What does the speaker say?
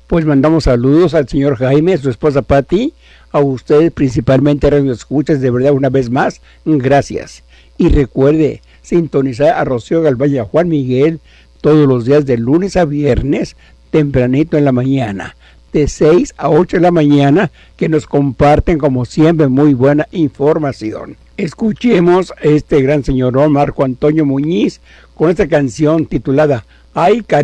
Pues mandamos saludos al señor Jaime, a su esposa Patti, a ustedes principalmente Radio Escuchas, de verdad una vez más, gracias. Y recuerde sintonizar a Rocío Galván y a Juan Miguel todos los días de lunes a viernes, tempranito en la mañana, de 6 a 8 de la mañana, que nos comparten como siempre muy buena información. Escuchemos a este gran señor Marco Antonio Muñiz con esta canción titulada Ay, cariño.